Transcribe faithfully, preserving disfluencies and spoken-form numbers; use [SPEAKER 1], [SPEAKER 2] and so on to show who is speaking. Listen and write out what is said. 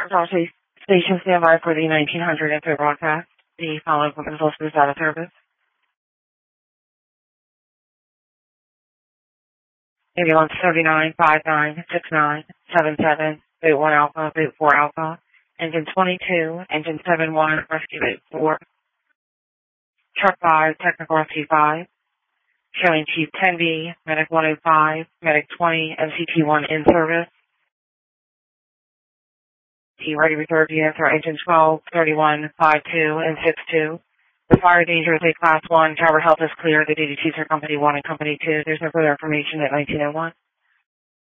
[SPEAKER 1] Consolidated Station standby for the nineteen hundred info broadcast. The following equipment is listed as out of service. Ambulance thirty-nine five nine six nine seven seven Boot one Alpha, Boot four Alpha, Engine twenty-two, Engine seven one, Rescue Boot four, Truck five, Technical Rescue five, showing Chief ten B, Medic one oh five, Medic twenty, M C T one in service. The ready reserve units are Engine twelve, thirty-one, fifty-two, and sixty-two. The fire danger is a Class one. Tower health is clear. The duty chiefs are Company one and Company two. There's no further information at nineteen oh one.